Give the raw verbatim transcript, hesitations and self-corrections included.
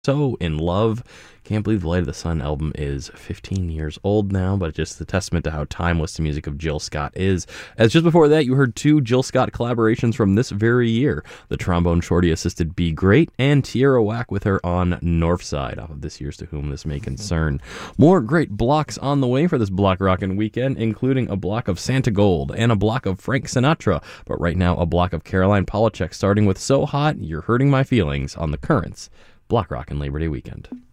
So in love. Can't believe the Light of the Sun album is fifteen years old now, but just the testament to how timeless the music of Jill Scott is. As just before that, you heard two Jill Scott collaborations from this very year. The trombone shorty assisted Be Great and Tierra Whack with her on Northside off of this year's To Whom This May Concern. More great blocks on the way for this block rockin' weekend, including a block of Santa Gold and a block of Frank Sinatra. But right now, a block of Caroline Polachek, starting with So Hot, You're Hurting My Feelings on the Currents Block Rockin' Labor Day weekend.